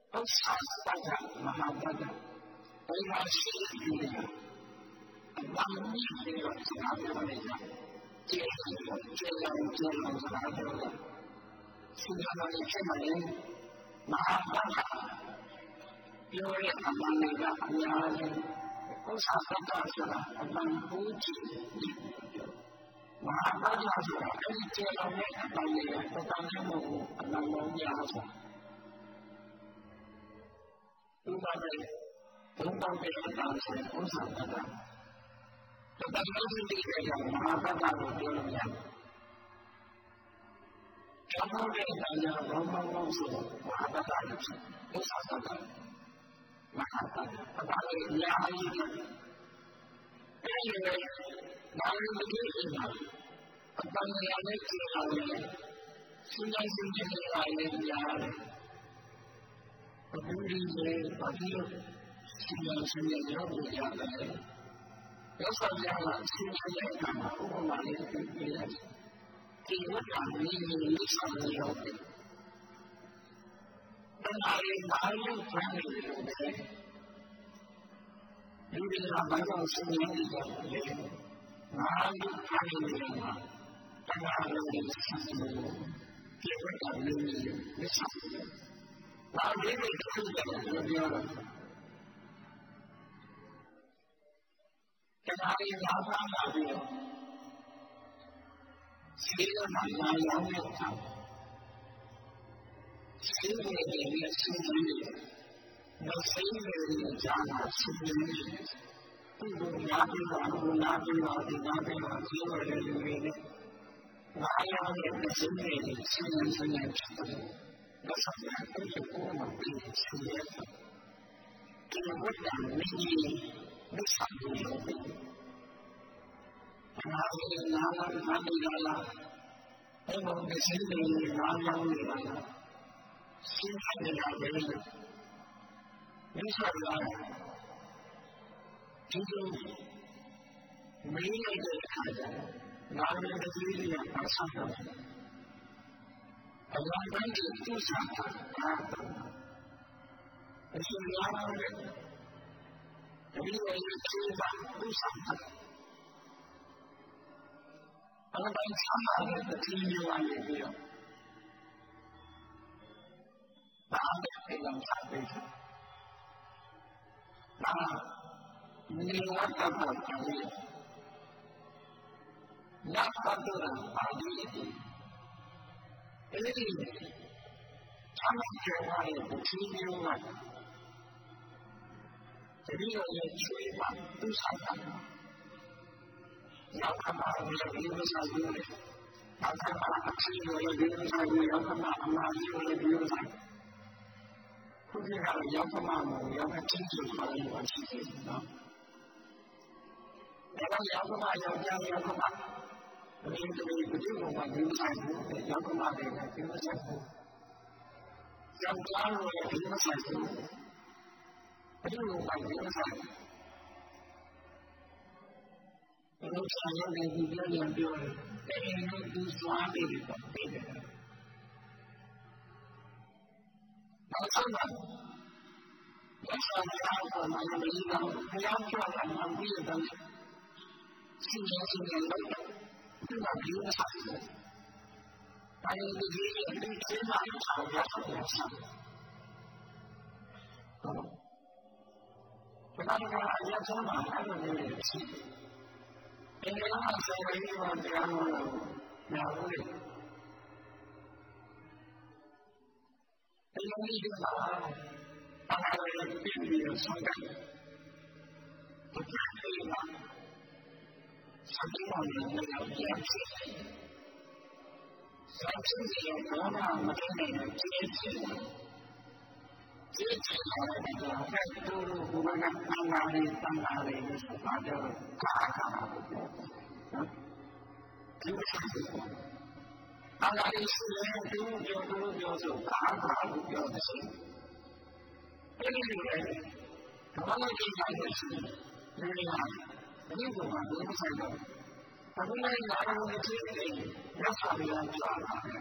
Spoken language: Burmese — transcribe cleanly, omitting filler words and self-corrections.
ဥစ္စာတတ်တာမဟာတတ်တာဘယ်မှာရှိနေလဲအမှန်ကြီးပြီးတော့စကားပြောနေကြကျေလောင်စကားပြောတာစဉ်းစားလို့ဖြစ်မှလည်းမဟာတတ်တာပြောရအမှန်ကအများကြီးဥစ္စာတတ်တာဆိုတာအမှန်ကိုကြည့်မဟာတတ်တာဆိုတာအဲ့ဒီကျေလောင်တဲ့အမှန်ရဲ့တတန်နဲ့မဟုတ်အမှန်ပေါင်းများစွာဥပမာဘုံပေါင်းတဲ့အတန်ဆိုဥစ္စာတတ်တာတတန်လို့ဒီကမဟာတတ်တာကိုပြောလို့ရတယ်ကျောင်းပေါင်းတဲ့အတန်ကဘောင်းပေါင်းဆိုမဟာတတ်တာလို့ဥစ္စာတတ်တာမဟာတတ်တာဒါလည်းအများကြီးတယ်အဲ့ဒီလေဘာလို့ဒီလိုလဲအတန်ရတဲ့ကျေလောင်ရဲ့စဉ်းစားကြည့်နေရတယ်အခုဒီလေဘာလို့စဉ်းစားရောက်ကြရတယ်ရောစကြလာစဉ်းစားရတာဥပမာလေးပြပြရတယ်ဒီဝတ်တာလေးလေးဆောင်ရောက်တယ်အဲ့ဒါလေးဘာလို့ဖမ်းနေလဲဒီလိုဘာလို့စဉ်းစားနေကြလဲဘာလို့ဖမ်းနေလဲတရားလုံးကိုဆက်နေတယ်ဒီဝတ်တာလေးလေးဆောင်ဘာလို့ဒီလိုဖြစ်လဲပြောတာတရားရည်ရောက်လာပြီးစီရနာလာရောက်နေတာစီရည်ရဲ့စီရည်မဆိုင်တဲ့ကြာနာစီရည်ဒီလိုများပြီးတော့ဒီနာပြီးတော့ဒီနာပြီးတော့စီရည်တွေနဲ့လာရောက်တဲ့စီရည်စီရည်ဖြစ်တယ်မဆိုင်တဲ့ကိုမပြီးစီရည်ဒီဝတ်တာမင်းကြီးမဆိုင်ဘူးနာမည်နာမည်ဘာလို့လဲအဲ့လိုမရှိနေနာမည်နေတာစဉ်းစားနေတာပဲဒီစားလာဒီလိုမင်းရဲ့အခါကျနာမည်တည်းကြီးကပတ်စားတော့အလားတူသူစားတာအရှင်လာတယ်ဒီလိုရေးချင်တာသူစားတာအဲ့ဒါဆမ်းလာတဲ့ဒီမျိုးအရေးကြီးတော့ဘာလို့ပြန်လာတယ်ဘာနေဝတ်တော့တယ်နောက်တော့ပါလိမ့်မယ်အဲ့ဒီဆမ်းလာတဲ့ဒီမျိုးကဒီလိုရေးချင်တာသူစားတာရောက်ခမှာလည်းဒီလိုစားလို့ရောက်ခမှာအချီးလို့ဒီလိုစားလို့ရောက်ခမှာအမားကြီးလို့ဒီလိုစားခုဒီကရောက်ခမှာရောက်ခချင်းချင်းခေါ်လို့ရှိတယ်နော်ဒါကရောက်ခမှာရောက်ကြရောက်ခမှာဒီလိုဒီလိုမှဒီလိုစားလို့ရောက်ခမှာလည်းဒီလိုစားလို့ရောက်ကြလို့ဒီလိုစားလို့ဒီလိုမှဒီလိုစားဘုရားရဲ့ဒီပြောရင်ပြောတယ်အဲ့ဒီသူစွားပြီးတော့ပြီးတယ်နောက်ဆုံးတော့ဘုရားရဲ့အပေါ်မှာလည်းဘုရားပြောတာမှပြီးတော့စဉ်းစားလို့ဒီမှာဒီလိုဆက်တယ်ဒါရင်ဒီစဉ်းစားလို့ဆောက်ရတာဆက်ဘုရားကအရာဆုံးမှာအဲ့လိုမျိုးရှိတယ်ဒီလိုအဆောင်ရည်မှာတရားနာလို့နားလို့ဒီလိုမျိုးကအားလုံးပြည်ပြီးဆုံးတယ်ဒီကိစ္စကစတဲ့အောင်လည်းပြန်ဖြစ်ဆက်ဖြစ်ရင်တော့မတင်နိုင်တဲ့ကျေးဇူးကျေးဇူးတော်တဲ့ဘက်တူဘုရားကတန်ခါလေးလို့ဆိုတာတော့ခါလို့ပြောနော်ဒီလိုအားလည်းရှိရင်ဒီလိုပြောဆိုခါလို့ပြောတယ်အဲ့ဒီလိုလေဘာလို့ဒီလိုလဲဒီလိုကဘာလို့ဆိုင်တော့ဘာလို့လဲငါတို့ဒီလိုလက်ဆောင်ရအောင်